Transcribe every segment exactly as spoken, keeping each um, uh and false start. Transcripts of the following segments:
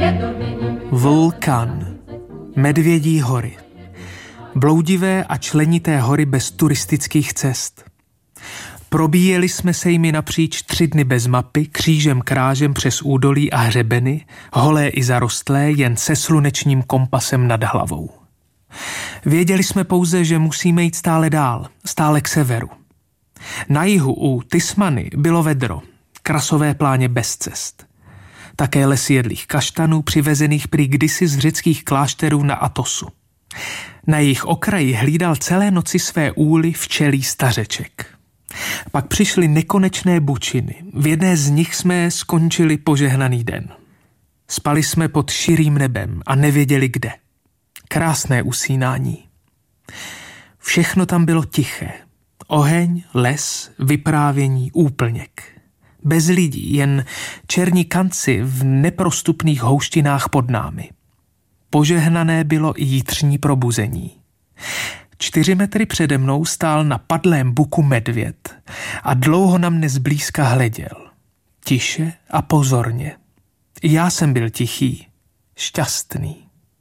Vulkan. Medvědí hory. Bloudivé a členité hory bez turistických cest. Probíjeli jsme se jimi napříč tři dny bez mapy, křížem krážem přes údolí a hřebeny, holé i zarostlé, jen se slunečním kompasem nad hlavou. Věděli jsme pouze, že musíme jít stále dál, stále k severu. Na jihu u Tismany bylo vedro, krasové pláně bez cest. Také lesy jedlých kaštanů, přivezených prý kdysi z řeckých klášterů na Atosu. Na jejich okraji hlídal celé noci své úly včelí stařeček. Pak přišly nekonečné bučiny. V jedné z nich jsme skončili požehnaný den. Spali jsme pod širým nebem a nevěděli kde. Krásné usínání. Všechno tam bylo tiché. Oheň, les, vyprávění, úplněk. Bez lidí, jen černí kanci v neprostupných houštinách pod námi. Požehnané bylo i jitřní probuzení. Čtyři metry přede mnou stál na padlém buku medvěd a dlouho na mne zblízka hleděl. Tiše a pozorně. Já jsem byl tichý, šťastný.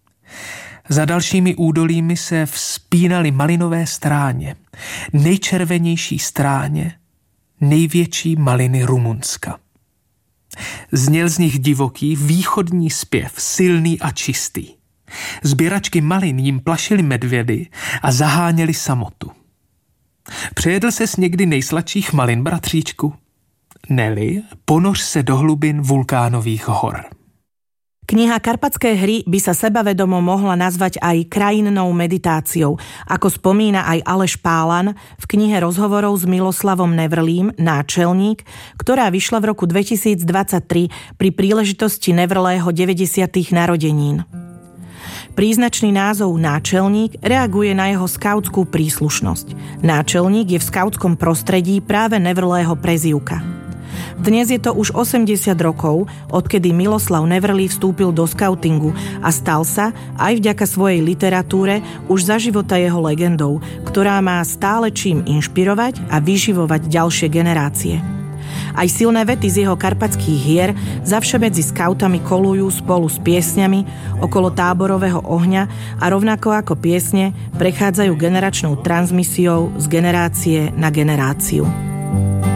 Za dalšími údolími se vzpínaly malinové stráně, nejčervenější stráně, největší maliny Rumunska. Zněl z nich divoký východní zpěv, silný a čistý. Sběračky malin jim plašily medvědy a zaháněly samotu. Přejedl ses někdy nejsladších malin, bratříčku? Neli, ponoř se do hlubin vulkánových hor. Kniha Karpatské hry by sa sebavedomo mohla nazvať aj krajinnou meditáciou, ako spomína aj Aleš Pálan v knihe rozhovorov s Miloslavom Nevrlým Náčelník, ktorá vyšla v roku dvetisícdvadsaťtri pri príležitosti Nevrlého deväťdesiatych narodenín. Príznačný názov Náčelník reaguje na jeho skautskú príslušnosť. Náčelník je v skautskom prostredí práve Nevrlého prezývka. Dnes je to už osemdesiat rokov, odkedy Miloslav Nevrlý vstúpil do skautingu a stal sa, aj vďaka svojej literatúre, už za života jeho legendou, ktorá má stále čím inšpirovať a vyživovať ďalšie generácie. Aj silné vety z jeho karpatských hier zavše medzi skautami kolujú spolu s piesňami okolo táborového ohňa a rovnako ako piesne prechádzajú generačnou transmisiou z generácie na generáciu.